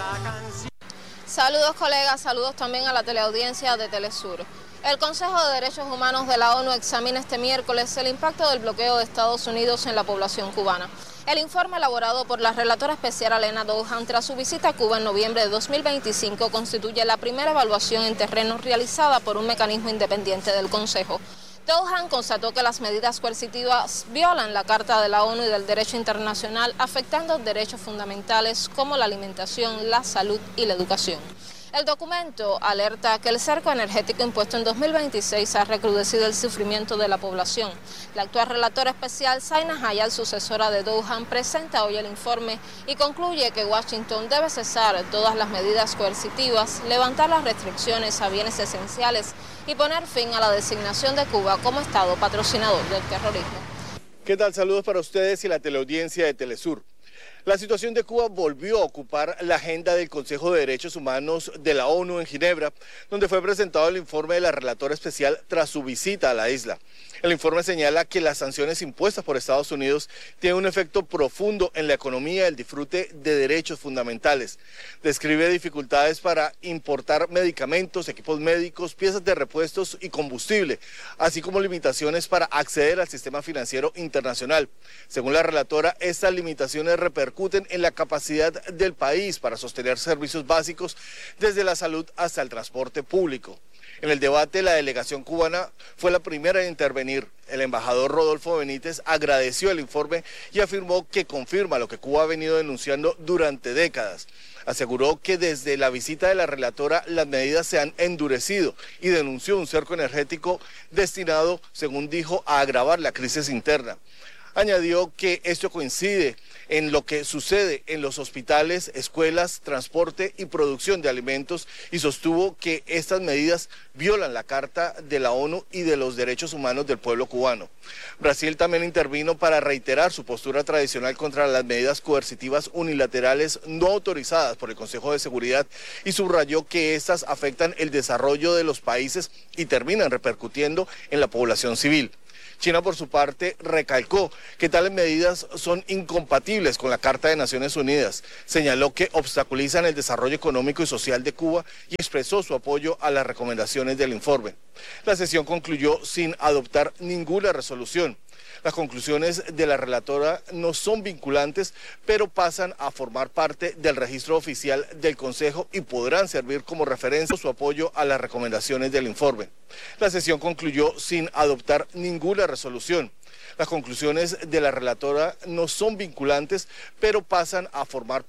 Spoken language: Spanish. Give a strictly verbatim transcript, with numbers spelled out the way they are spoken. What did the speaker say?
Saludos colegas, saludos también a la teleaudiencia de Telesur. El Consejo de Derechos Humanos de la ONU examina este miércoles el impacto del bloqueo de Estados Unidos en la población cubana. El informe elaborado por la relatora especial Elena Douhan tras su visita a Cuba en noviembre de dos mil veinticinco constituye la primera evaluación en terreno realizada por un mecanismo independiente del Consejo. Douhan constató que las medidas coercitivas violan la Carta de la ONU y del derecho internacional, afectando derechos fundamentales como la alimentación, la salud y la educación. El documento alerta que el cerco energético impuesto en dos mil veintiséis ha recrudecido el sufrimiento de la población. La actual relatora especial, Zaina Hayat, sucesora de Douhan, presenta hoy el informe y concluye que Washington debe cesar todas las medidas coercitivas, levantar las restricciones a bienes esenciales y poner fin a la designación de Cuba como Estado patrocinador del terrorismo. ¿Qué tal? Saludos para ustedes y la teleaudiencia de Telesur. La situación de Cuba volvió a ocupar la agenda del Consejo de Derechos Humanos de la ONU en Ginebra, donde fue presentado el informe de la relatora especial tras su visita a la isla. El informe señala que las sanciones impuestas por Estados Unidos tienen un efecto profundo en la economía y el disfrute de derechos fundamentales. Describe dificultades para importar medicamentos, equipos médicos, piezas de repuestos y combustible, así como limitaciones para acceder al sistema financiero internacional. Según la relatora, estas limitaciones repercuten en la capacidad del país para sostener servicios básicos desde la salud hasta el transporte público. En el debate, la delegación cubana fue la primera en intervenir. El embajador Rodolfo Benítez agradeció el informe y afirmó que confirma lo que Cuba ha venido denunciando durante décadas. Aseguró que desde la visita de la relatora las medidas se han endurecido y denunció un cerco energético destinado, según dijo, a agravar la crisis interna. Añadió que esto coincide en lo que sucede en los hospitales, escuelas, transporte y producción de alimentos y sostuvo que estas medidas violan la Carta de la ONU y de los derechos humanos del pueblo cubano. Brasil también intervino para reiterar su postura tradicional contra las medidas coercitivas unilaterales no autorizadas por el Consejo de Seguridad y subrayó que estas afectan el desarrollo de los países y terminan repercutiendo en la población civil. China, por su parte, recalcó que tales medidas son incompatibles con la Carta de Naciones Unidas. Señaló que obstaculizan el desarrollo económico y social de Cuba y expresó su apoyo a las recomendaciones del informe. La sesión concluyó sin adoptar ninguna resolución. Las conclusiones de la relatora no son vinculantes, pero pasan a formar parte del registro oficial del Consejo y podrán servir como referencia su apoyo a las recomendaciones del informe. La sesión concluyó sin adoptar ninguna resolución. Las conclusiones de la relatora no son vinculantes, pero pasan a formar